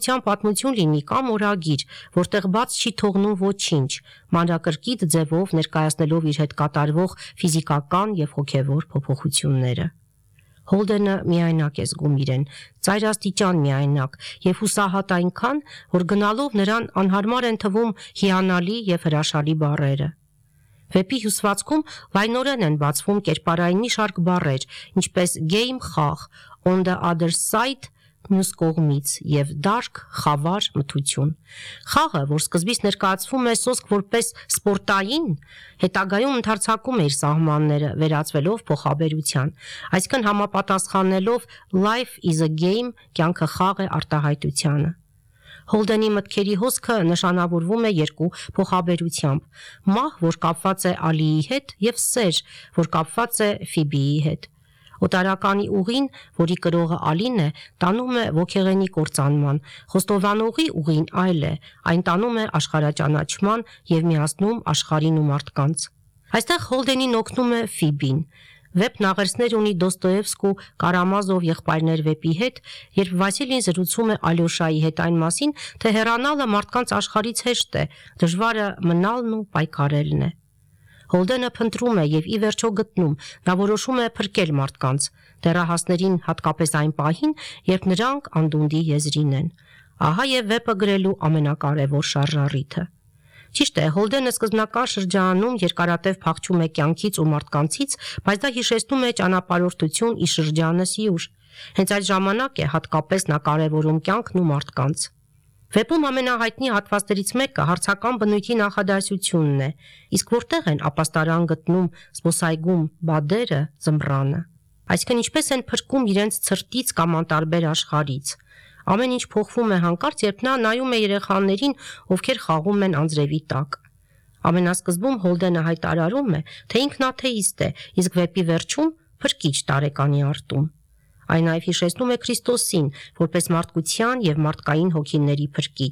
կրթության պատմություն լինի կամ օրագիր, որտեղ բաց չի թողնում ոչինչ, մանրակրկիտ ձևով ներկայացնելով իր հետ կատարվող ֆիզիկական եւ հոգեվոր փոփոխությունները։ Հոլդենը միայնակ է զգում իրեն, ծայրաստիճան միայնակ եւ հուսահատ այնքան, որ գնալով նրան անհարմար են թվում հիանալի եւ հրաշալի բառերը։ Վեպի հյուսվածքում լայնորեն են բացվում կերպարային մի շարք բառեր, ինչպես game խաղ, on the other side մյուս կողմից եւ dark խավար մթություն։ Խաղը, որ սկզբից ներկայացվում է սոսկ որպես սպորտային, հետագայում ընդարձակում է իր սահմանները, վերածվելով փոխաբերության, այսինքն համապատասխանելով life is a game, կյանքը խաղ է արտահայտությանը։ Հոլդենի մտքերի հոսքը նշանավորվում է երկու փոխաբերությամբ՝ մահ, որ կապված է Ալիի հետ, եւ սեր, որ կապված է Ֆիբիի հետ։ Օտարականի ուղին, որի կրողը Ալին է, տանում է ոգեղենի կործանման, խոստովանողի ուղին այլ է, այն տանում է աշխարհաճանաչման եւ միացնում աշխարհին ու մարդկանց։ Այստեղ Հոլդենին օգնում է Ֆիբին։ Վեպն աղերսներ ունի Դոստոևսկու Կարամազով եղբայրներ վեպի հետ, երբ Վասիլին զրուցում է Ալյոշայի հետ այն մասին, թե հեռանալը մարդկանց աշխարհից հեշտ է, դժվարը մնալն ու պայքարելն է։ Հոլդենը փնտրում է եւ ի վերջո գտնում, նա որոշում է փրկել մարդկանց, դեռահասներին հատկապես այն պահին, երբ նրանք անդունդի եզրին են։ Ահա եւ վեպը գրելու ամենակարևոր շարժառիթը։ Ճիշտ է, Հոլդենը սկզբնական շրջանում երկարատև փախչում է կյանքից ու մարդկանցից, բայց դա հիշեցնում է ճանապարհորդություն ի շրջանը սյուր։ Հենց այդ ժամանակ է հատկապես նա կարևորում կյանքն ու մարդկանց։ Վեպում ամենահայտնի հատվածներից մեկը հարցական բնույթի նախադասությունն է, իսկ որտեղ են ապաստարան գտնում զբոսայգում բադերը ձմռանը։ Այսինքն ինչպես են փրկում իրենց ցրտից կամ անտարբեր աշխարհից։ Ամեն ինչ փոխվում է հանկարծ, երբ նա նայում է երեխաներին, ովքեր խաղում են անձրևի տակ։ Ամենասկզբում Հոլդենը հայտարարում է, թե ինքն աթեիստ է, իսկ վեպի վերջում փրկիչ տարեկանի արտում։ Այն նաև հիշեցնում է Քրիստոսին, որպես մարդկության եւ մարդկային հոգիների փրկիչ։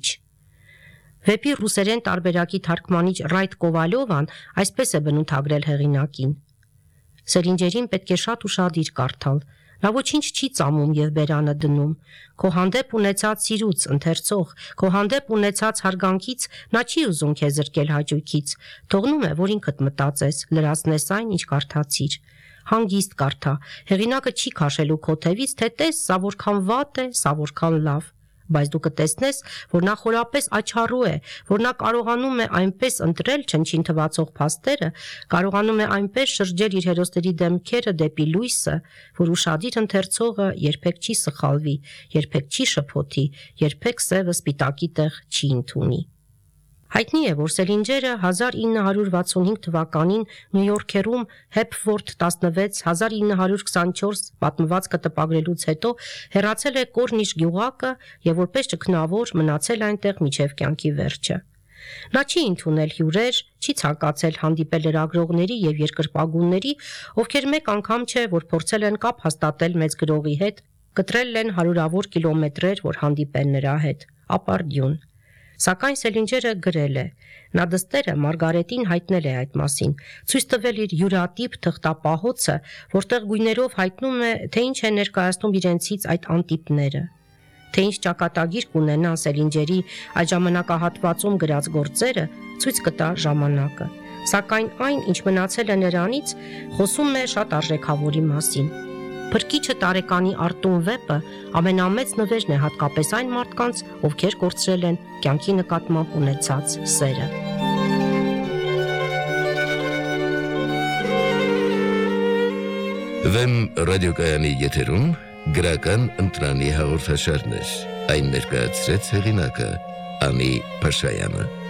Վեպի ռուսերեն տարբերակի թարգմանիչ Ռայդ Կովալյովան այսպես է բնութագրել հեղինակին. Սելինջերին պետք է շատ ուշադիր կարդալ։ Նա ոչինչ չի ծամում եւ բերանը դնում։ Քո հանդեպ ունեցած սիրուց ընթերցող, քո հանդեպ ունեցած հարգանքից նա չի ուզում քեզ զրկել հաճույքից։ Թողնում է, որ ինքդ մտածես, լրացնես այն, ինչ կարդացիր։ Հանգիստ կարդա։ Հեղինակը չի քաշելու քո թևից, թե տես, սա որքան վատ է, սա որքան լավ։ Բայց դու կտեսնես, որ նա խորապես աչառու է, որ նա կարողանում է այնպես ընտրել չնչին թվացող փաստերը, կարողանում է այնպես շրջել իր հերոսների դեմքերը դեպի լույսը, որ ուշադիր ընթերցողը երբեք չի սխալվի, երբեք չի շփոթի, երբեք սևը սպիտակի տեղ չի ընդունի։ Հայտնի է, որ Սելինջերը 1965 թվականին Նյու Յորքերում Հեփվորթ 16 1924 պատմվածքը տպագրելուց հետո հեռացել է Կորնիշ գյուղակը եւ որպես ճգնավոր մնացել այնտեղ մինչեւ կյանքի վերջը։ Նա չի ընդունել հյուրեր, չի ցանկացել հանդիպել լրագրողների եւ երկրպագունների, ովքեր մեկ անգամ չէ, որ փորձել են կապ հաստատել մեծ գրողի հետ, կտրել են հարյուրավոր կիլոմետրեր, որ հանդիպեն նրա հետ, ապարդյուն։ Սակայն Սելինջերը գրել է, նա դստերը Մարգարետին հայտնել է այդ մասին, ցույց տվել իր յուրատիպ թղթապահոցը, որտեղ գույներով հայտնում է, թե ինչ է ներկայացնում իրենցից այդ անտիպները, թե ինչ ճակատագիր կունենան Սելինջերի այդ ժամանակահատվածում գրած գործերը, ցույց կտա ժամանակը, սակայն այն, ինչ մնացել է նրանից, խոսում է շատ արժեքավորի մասին։ Փրկիչը տարեկանի արտում վեպը ամենամեծ նվերն է հատկապես այն մարդկանց, ովքեր կորցրել են կյանքի նկատմամբ ունեցած սերը։ Վեմ ռադիոկայանի եթերում գրական ընտրանի հաղորդաշարներ, այն ներկայացրեց հեղինակը Անի Փաշայանը։